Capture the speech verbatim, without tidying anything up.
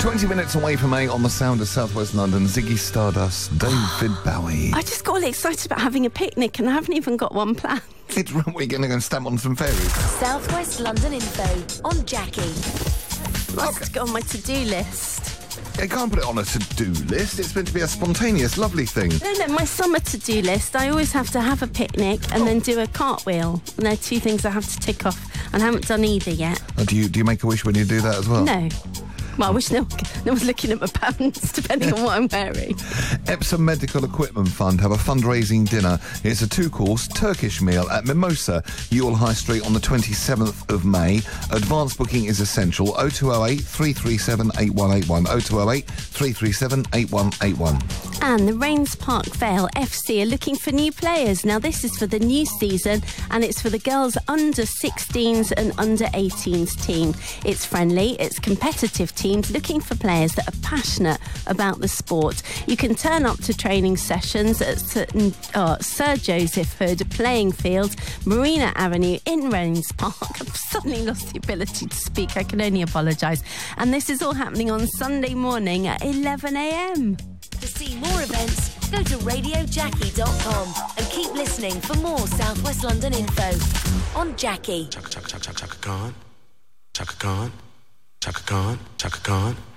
twenty minutes away from eight on the Sound of South West London, Ziggy Stardust, David Bowie. I just got all excited about having a picnic and I haven't even got one planned. It's, we're going to go and stamp on some fairies. South West London info on Jackie. What's to go on my to-do list? I can't put it on a to-do list. It's meant to be a spontaneous, lovely thing. No, no, my summer to-do list, I always have to have a picnic and oh. then do a cartwheel. And they're two things I have to tick off, and I haven't done either yet. Oh, do you do you make a wish when you do that as well? No. Well, I wish no, no one's looking at my pants, depending on what I'm wearing. Epsom Medical Equipment Fund have a fundraising dinner. It's a two-course Turkish meal at Mimosa, Ewell High Street on the twenty-seventh of May. Advance booking is essential. oh two oh eight, three three seven, eight one eight one. oh two oh eight, three three seven, eight one eight one. And the Rains Park Vale F C are looking for new players. Now, this is for the new season, and it's for the girls under sixteens and under eighteens team. It's friendly, it's competitive teams looking for players that are passionate about the sport. You can turn up to training sessions at uh, Sir Joseph Hood Playing Field, Marina Avenue in Rains Park. I've suddenly lost the ability to speak. I can only apologise. And this is all happening on Sunday morning at eleven a m. To see more events, go to radio jackie dot com and keep listening for more South West London info on Jackie. Chaka, chaka, chaka, chaka, Khan. Chaka Khan. Chaka Khan. Chaka Khan.